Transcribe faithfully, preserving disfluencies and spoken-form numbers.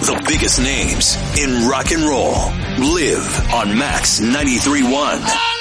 The biggest names in rock and roll live on Max ninety-three point one.